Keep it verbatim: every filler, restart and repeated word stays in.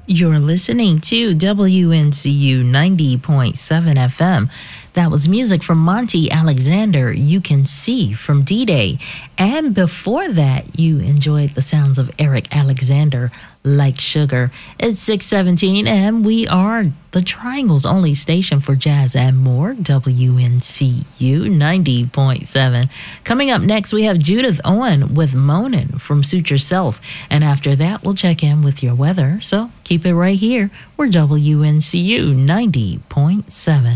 You're listening to W N C U ninety point seven F M. That was music from Monty Alexander, You Can See from D-Day. And before that, you enjoyed the sounds of Eric Alexander, Like Sugar. It's six seventeen, and we are the Triangle's only station for jazz and more, W N C U ninety point seven. Coming up next, we have Judith Owen with Moanin' from Suit Yourself. And after that, we'll check in with your weather. So keep it right here. We're W N C U ninety point seven.